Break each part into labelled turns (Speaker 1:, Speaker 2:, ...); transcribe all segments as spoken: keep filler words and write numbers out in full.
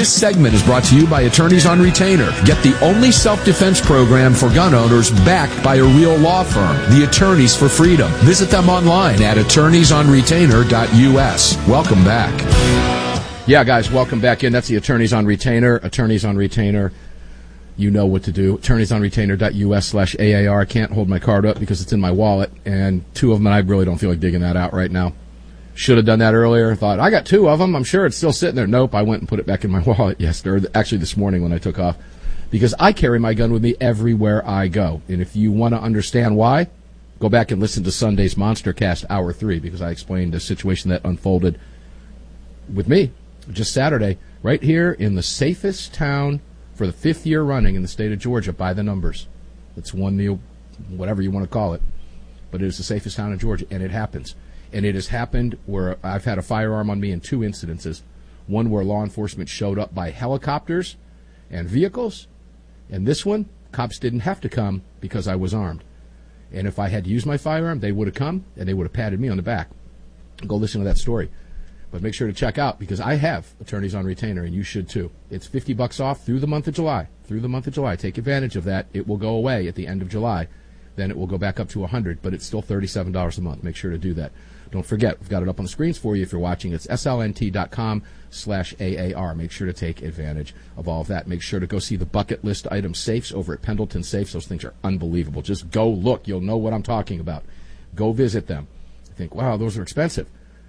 Speaker 1: This segment is brought to you by Attorneys on Retainer. Get the only self-defense program for gun owners backed by a real law firm, the Attorneys for Freedom. Visit them online at attorneys on retainer dot U S. Welcome back. Yeah, guys, welcome back in. That's the Attorneys on Retainer. Attorneys on Retainer. You know what to do. attorneys on retainer dot U S slash A A R. I can't hold my card up because it's in my wallet, and two of them, and I really don't feel like digging that out right now. Should have done that earlier. Thought, I got two of them. I'm sure it's still sitting there. Nope, I went and put it back in my wallet yesterday, actually this morning when I took off, because I carry my gun with me everywhere I go. And if you want to understand why, go back and listen to Sunday's Monstercast Hour three, because I explained the situation that unfolded with me just Saturday right here in the safest town for the fifth year running in the state of Georgia by the numbers. It's one, the whatever you want to call it, but it is the safest town in Georgia, and it happens. And it has happened where I've had a firearm on me in two incidences. One where law enforcement showed up by helicopters and vehicles. And this one, cops didn't have to come because I was armed. And if I had to use my firearm, they would have come and they would have patted me on the back. Go listen to that story. But make sure to check out, because I have Attorneys on Retainer, and you should too. It's fifty bucks off through the month of July. Through the month of July. Take advantage of that. It will go away at the end of July. Then it will go back up to one hundred dollars, but it's still thirty-seven dollars a month. Make sure to do that. Don't forget, we've got it up on the screens for you if you're watching. It's S L N T dot com slash A A R. Make sure to take advantage of all of that. Make sure to go see the bucket list item safes over at Pendleton Safes. Those things are unbelievable. Just go look. You'll know what I'm talking about. Go visit them. You think, wow, those are expensive.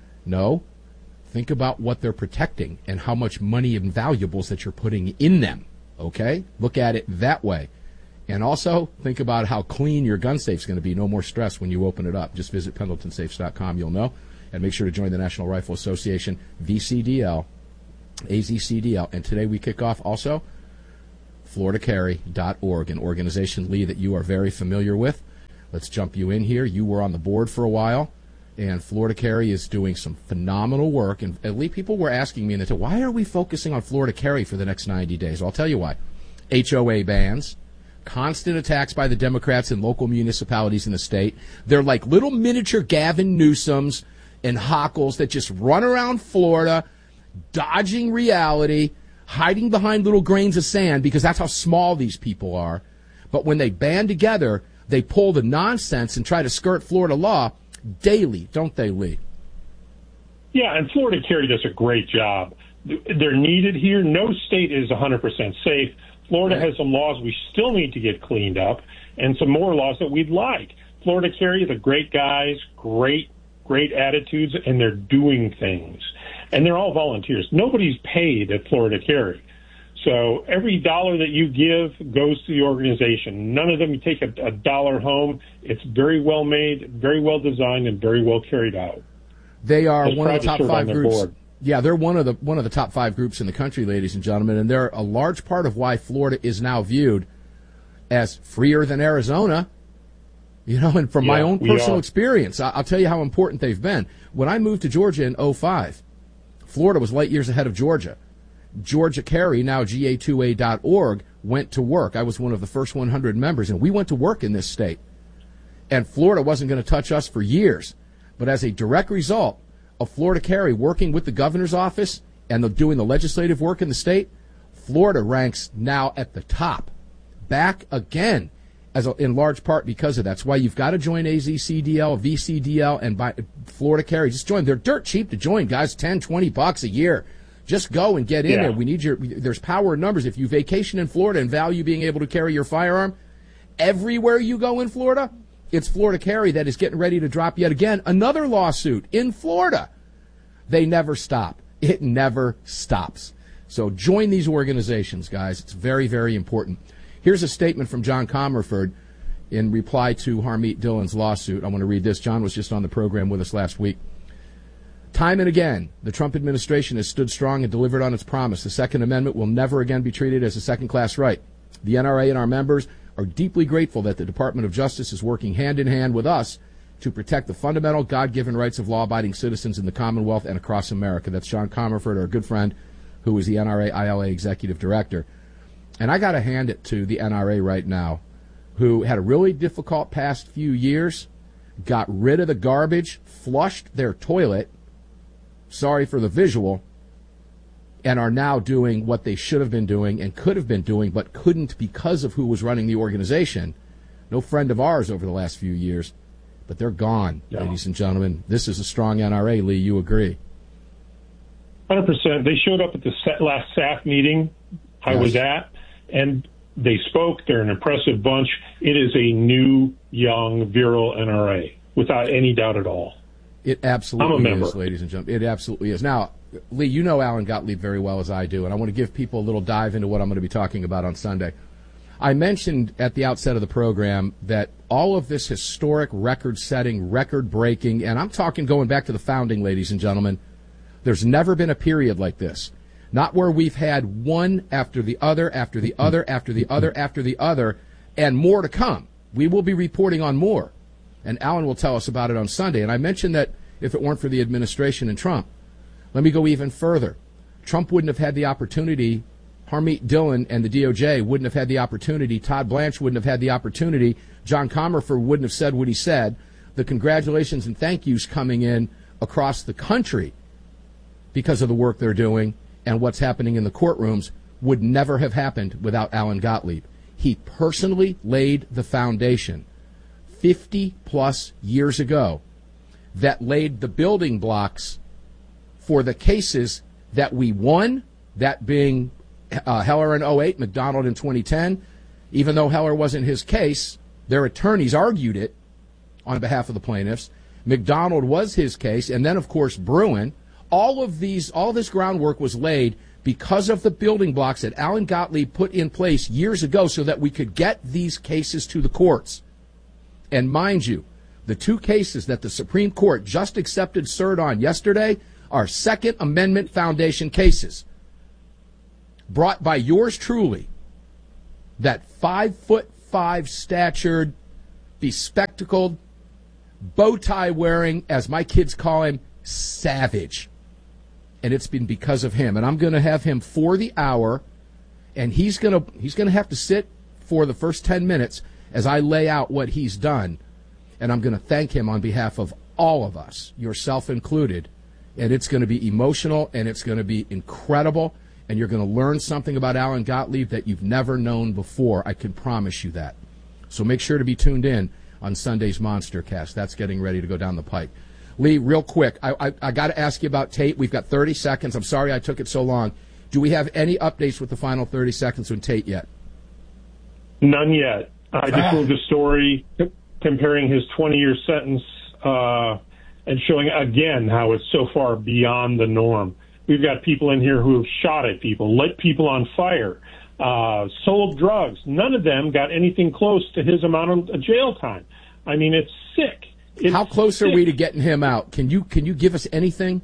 Speaker 1: No. Think about what they're protecting and how much money and valuables that you're putting in them. Okay? Look at it that way. And also, think about how clean your gun safe is going to be. No more stress when you open it up. Just visit pendleton safes dot com. You'll know. And make sure to join the National Rifle Association, V C D L, A Z C D L. And today we kick off also florida carry dot org, an organization, Lee, that you are very familiar with. Let's jump you in here. You were on the board for a while, and Florida Carry is doing some phenomenal work. And, Lee, people were asking me, and they said, why are we focusing on Florida Carry for the next ninety days? Well, I'll tell you why. H O A bans. Constant attacks by the Democrats in local municipalities in the state. They're like little miniature Gavin Newsoms and Hochul's that just run around Florida, dodging reality, hiding behind little grains of sand, because that's how small these people are. But when they band together, they pull the nonsense and try to skirt Florida law daily, don't they, Lee?
Speaker 2: Yeah, and Florida Carry does a great job. They're needed here. No state is one hundred percent safe. Florida has some laws we still need to get cleaned up, and some more laws that we'd like. Florida Carry, the great guys, great, great attitudes, and they're doing things. And they're all volunteers. Nobody's paid at Florida Carry. So every dollar that you give goes to the organization. None of them take a, a dollar home. It's very well made, very well designed, and very well carried out.
Speaker 1: They are one of the top five groups. Yeah, they're one of the one of the top five groups in the country, ladies and gentlemen, and they're a large part of why Florida is now viewed as freer than Arizona. You know, and from yeah, my own personal experience, I'll tell you how important they've been. When I moved to Georgia in oh five, Florida was light years ahead of Georgia. Georgia Carry, now G A two A dot org, went to work. I was one of the first one hundred members, and we went to work in this state. And Florida wasn't going to touch us for years. But as a direct result of Florida Carry working with the governor's office and the, doing the legislative work in the state, Florida ranks now at the top, back again, as a, in large part because of that. That's why you've got to join A Z C D L, V C D L, and buy, Florida Carry. Just join. They're dirt cheap to join, guys, ten, twenty bucks a year. Just go and get in yeah. there. We need your. There's power in numbers. If you vacation in Florida and value being able to carry your firearm, everywhere you go in Florida, it's Florida Carry that is getting ready to drop yet again another lawsuit in Florida. They never stop. It never stops. So join these organizations, guys. It's very, very important. Here's a statement from John Comerford in reply to Harmeet Dillon's lawsuit. I want to read this. John was just on the program with us last week. Time and again, the Trump administration has stood strong and delivered on its promise. The Second Amendment will never again be treated as a second-class right. The N R A and our members are deeply grateful that the Department of Justice is working hand-in-hand with us to protect the fundamental God-given rights of law-abiding citizens in the Commonwealth and across America. That's John Comerford, our good friend, who is the N R A I L A Executive Director. And I got to hand it to the N R A right now, who had a really difficult past few years, got rid of the garbage, flushed their toilet, sorry for the visual,
Speaker 3: and are now doing what they should have been doing and could have been doing but couldn't because of who was running the organization. No friend of ours over the last few years, but they're gone, yeah. Ladies and gentlemen. This is a strong N R A, Lee. You agree?
Speaker 2: one hundred percent. They showed up at the last S A F meeting I yes. was at, and they spoke. They're an impressive bunch. It is a new, young, virile N R A, without any doubt at all.
Speaker 3: It absolutely is, ladies and gentlemen. It absolutely is. Now, Lee, you know Alan Gottlieb very well as I do, and I want to give people a little dive into what I'm going to be talking about on Sunday. I mentioned at the outset of the program that all of this historic, record-setting, record-breaking, and I'm talking going back to the founding, ladies and gentlemen, there's never been a period like this. Not where we've had one after the other, after the other, after the other, after the other, and more to come. We will be reporting on more, and Alan will tell us about it on Sunday. And I mentioned that if it weren't for the administration and Trump, let me go even further. Trump wouldn't have had the opportunity, Harmeet Dillon and the D O J wouldn't have had the opportunity, Todd Blanche wouldn't have had the opportunity, John Comerford wouldn't have said what he said. The congratulations and thank yous coming in across the country because of the work they're doing and what's happening in the courtrooms would never have happened without Alan Gottlieb. He personally laid the foundation fifty-plus years ago that laid the building blocks for the cases that we won, that being uh, Heller in oh eight, McDonald in twenty ten. Even though Heller wasn't his case, their attorneys argued it on behalf of the plaintiffs. McDonald was his case, and then, of course, Bruin. All of these, all this groundwork was laid because of the building blocks that Alan Gottlieb put in place years ago so that we could get these cases to the courts. And mind you, the two cases that the Supreme Court just accepted cert on yesterday are Second Amendment Foundation cases brought by yours truly, that five foot five statured, bespectacled, bow tie wearing, as my kids call him, savage. And it's been because of him. And I'm going to have him for the hour, and he's going to he's going to have to sit for the first ten minutes as I lay out what he's done. And I'm going to thank him on behalf of all of us, yourself included. And it's going to be emotional, and it's going to be incredible, and you're going to learn something about Alan Gottlieb that you've never known before. I can promise you that. So make sure to be tuned in on Sunday's Monster Cast. That's getting ready to go down the pike. Lee, real quick, I, I, I got to ask you about Tate. We've got thirty seconds. I'm sorry I took it so long. Do we have any updates with the final thirty seconds on Tate yet?
Speaker 2: None yet. I just ah. moved a story comparing his twenty-year sentence uh, and showing again how it's so far beyond the norm. We've got people in here who have shot at people, lit people on fire, uh, sold drugs. None of them got anything close to his amount of jail time. I mean, it's sick. It's
Speaker 3: How close
Speaker 2: sick.
Speaker 3: are we to getting him out? Can you can you give us anything?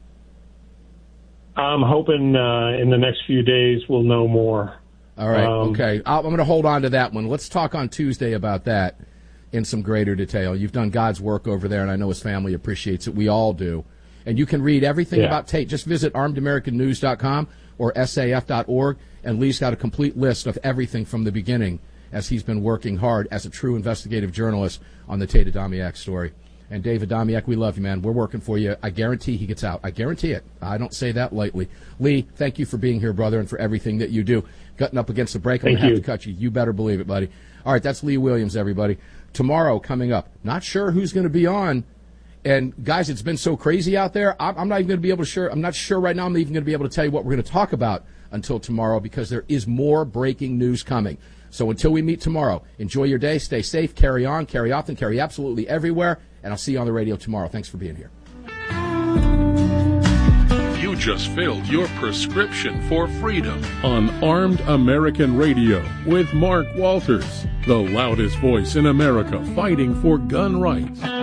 Speaker 2: I'm hoping uh, in the next few days we'll know more.
Speaker 3: All right, um, okay. I'll, I'm going to hold on to that one. Let's talk on Tuesday about that in some greater detail. You've done God's work over there, and I know his family appreciates it. We all do. And you can read everything yeah. about Tate. Just visit armed american news dot com or S A F dot org, and Lee's got a complete list of everything from the beginning as he's been working hard as a true investigative journalist on the Tate Adamiak story. And Dave Adamiak, we love you, man. We're working for you. I guarantee he gets out. I guarantee it. I don't say that lightly. Lee, thank you for being here, brother, and for everything that you do. Gutting up against the break, I'm going to have to cut you. You better believe it, buddy. All right, that's Lee Williams, everybody. Tomorrow, coming up, not sure who's going to be on. And, guys, it's been so crazy out there, I'm, I'm not even going to be able to sure. I'm not sure right now I'm even going to be able to tell you what we're going to talk about until tomorrow because there is more breaking news coming. So until we meet tomorrow, enjoy your day, stay safe, carry on, carry often, carry absolutely everywhere, and I'll see you on the radio tomorrow. Thanks for being here.
Speaker 4: You just filled your prescription for freedom on Armed American Radio with Mark Walters, the loudest voice in America fighting for gun rights.